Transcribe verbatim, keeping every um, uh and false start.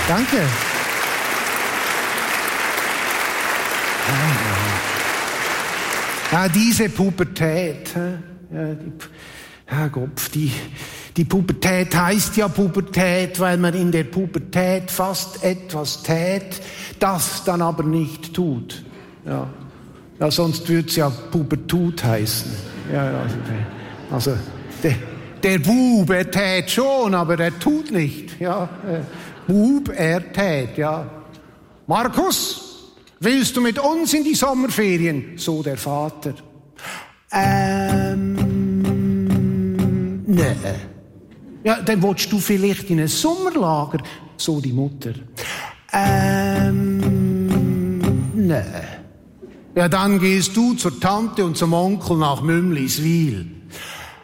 Danke. Ja, diese Pubertät, ja, die, Herr Gopf, die, die Pubertät heißt ja Pubertät, weil man in der Pubertät fast etwas tät, das dann aber nicht tut. Ja, ja sonst würde es ja Pubertut heißen. Ja, ja, also der, der Bub, er tät schon, aber er tut nicht. Ja, äh, Bub, er tät, ja. Markus, willst du mit uns in die Sommerferien? So der Vater. Ähm, nee. Ja, dann willst du vielleicht in ein Sommerlager? So die Mutter. Ähm, nee. Ja, dann gehst du zur Tante und zum Onkel nach Mümliswil.